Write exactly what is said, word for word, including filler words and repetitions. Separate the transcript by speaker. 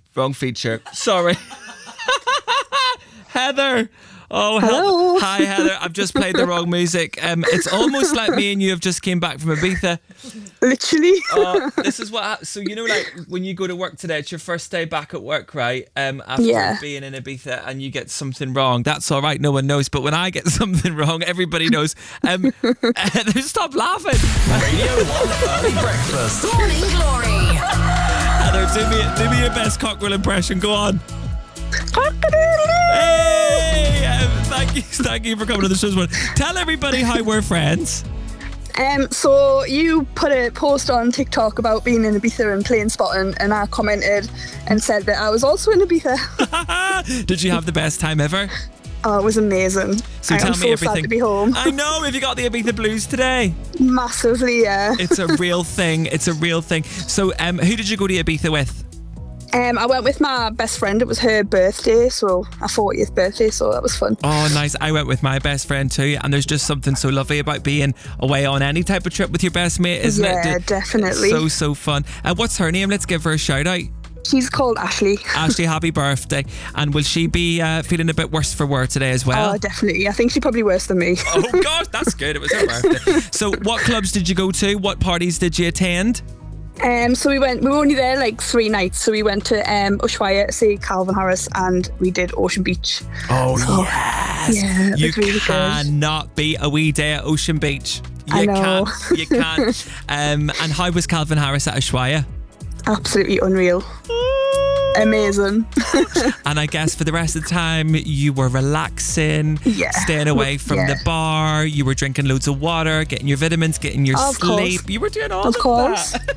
Speaker 1: Wrong feature. Sorry. Heather. Oh,
Speaker 2: hello.
Speaker 1: Hi, Heather. I've just played the wrong music. Um, it's almost like me and you have just came back from Ibiza.
Speaker 2: Literally.
Speaker 1: uh, this is what happens. So, you know, like when you go to work today, it's your first day back at work, right? Um, after
Speaker 2: yeah.
Speaker 1: being in Ibiza and you get something wrong. That's all right. No one knows. But when I get something wrong, everybody knows. Um, stop laughing.
Speaker 3: Radio one Early Breakfast.
Speaker 4: Morning Glory.
Speaker 1: Heather, do me, do me your best cockerel impression. Go on. Hey! Um, thank you, thank you for coming to the show this morning. Tell everybody how we're friends.
Speaker 2: Um, so you put a post on TikTok about being in Ibiza and playing spotting, and I commented and said that I was also in Ibiza.
Speaker 1: Did you have the best time ever?
Speaker 2: Oh, it was amazing.
Speaker 1: So
Speaker 2: I
Speaker 1: tell
Speaker 2: am
Speaker 1: me
Speaker 2: so
Speaker 1: everything.
Speaker 2: sad to be home.
Speaker 1: I know. Have you got the Ibiza blues today?
Speaker 2: Massively, yeah.
Speaker 1: It's a real thing. It's a real thing. So, um, who did you go to Ibiza with?
Speaker 2: Um, I went with my best friend. It was her birthday, so her fortieth birthday, so that was fun.
Speaker 1: Oh, nice. I went with my best friend too, and there's just something so lovely about being away on any type of trip with your best mate, isn't
Speaker 2: yeah,
Speaker 1: it?
Speaker 2: Yeah, definitely.
Speaker 1: So, so fun. And uh, what's her name? Let's give her a shout out.
Speaker 2: She's called Ashley.
Speaker 1: Ashley, happy birthday. And will she be uh, feeling a bit worse for wear today as well?
Speaker 2: Oh, definitely. I think she's probably worse than me.
Speaker 1: Oh, gosh, that's good. It was her birthday. So what clubs did you go to? What parties did you attend?
Speaker 2: Um, so we went, we were only there like three nights. So we went to um, Ushuaia to see Calvin Harris, and we did Ocean Beach.
Speaker 1: Oh,
Speaker 2: so,
Speaker 1: yes.
Speaker 2: Yeah,
Speaker 1: you
Speaker 2: really
Speaker 1: cannot good. beat a wee day at Ocean Beach. You
Speaker 2: I know.
Speaker 1: can't. You can't. um, and how was Calvin Harris at Ushuaia?
Speaker 2: Absolutely unreal. Amazing.
Speaker 1: And I guess for the rest of the time you were relaxing,
Speaker 2: yeah.
Speaker 1: staying away from
Speaker 2: yeah.
Speaker 1: the bar, you were drinking loads of water, getting your vitamins, getting your
Speaker 2: of
Speaker 1: sleep.
Speaker 2: Course.
Speaker 1: You were doing all
Speaker 2: of,
Speaker 1: of
Speaker 2: course.
Speaker 1: that.